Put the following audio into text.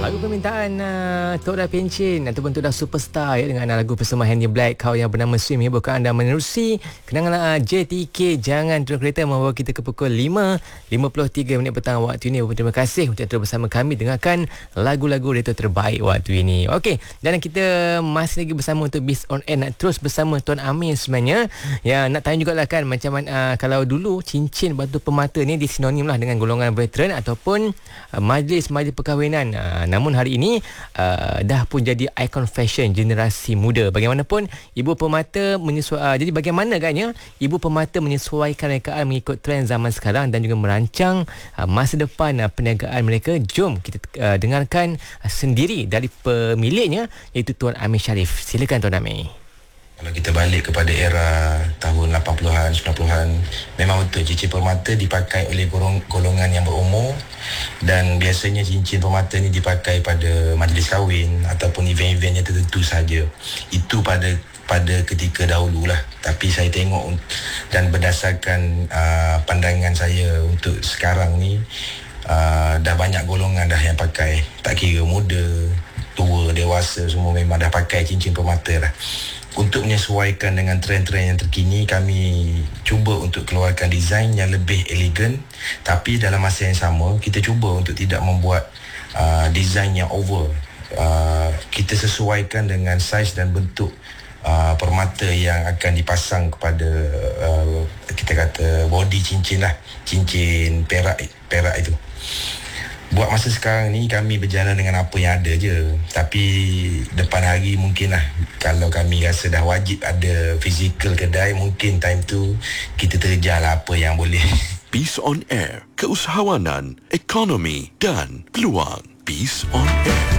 Lagu permintaan Tok Dah Pencin ataupun Tok Dah Superstar ya, dengan lagu persembahan Black Kau yang bernama Swim ya, bukan anda menerusi kenangan JTK Jangan Turun Kereta membawa kita ke pukul 5.53 petang waktu ini. Terima kasih untuk terus bersama kami dengarkan lagu-lagu retro terbaik waktu ini. Okey, dan kita masih lagi bersama untuk Biz on Air, nak terus bersama Tuan Amir sebenarnya. Ya, nak tanya jugalah kan macam mana kalau dulu cincin batu permata ni disinonim lah dengan golongan veteran ataupun majlis-majlis perkahwinan. Namun hari ini dah pun jadi ikon fashion generasi muda. Bagaimanapun ibu permata jadi bagaimana agaknya ibu permata menyesuaikan rekaan mengikut trend zaman sekarang dan juga merancang masa depan perniagaan mereka. Jom kita dengarkan sendiri dari pemiliknya, iaitu Tuan Amir Sharif. Silakan Tuan Amir. Kalau kita balik kepada era tahun 80-an, 90-an, memang betul cincin permata dipakai oleh golongan yang berumur, dan biasanya cincin permata ni dipakai pada majlis kahwin ataupun event-event yang tertentu saja. Itu pada ketika dahulu lah. Tapi saya tengok dan berdasarkan pandangan saya untuk sekarang ni, dah banyak golongan dah yang pakai. Tak kira muda, tua, dewasa, semua memang dah pakai cincin permata lah. Untuk menyesuaikan dengan trend-trend yang terkini, kami cuba untuk keluarkan desain yang lebih elegan, tapi dalam masa yang sama kita cuba untuk tidak membuat desain yang over. Kita sesuaikan dengan saiz dan bentuk permata yang akan dipasang kepada kita kata body cincin lah, cincin perak itu. Buat masa sekarang ni kami berjalan dengan apa yang ada je. Tapi depan hari mungkinlah kalau kami rasa dah wajib ada fizikal kedai, mungkin time tu kita terjarlah apa yang boleh. Biz on Air, keusahawanan, ekonomi dan peluang. Biz on Air.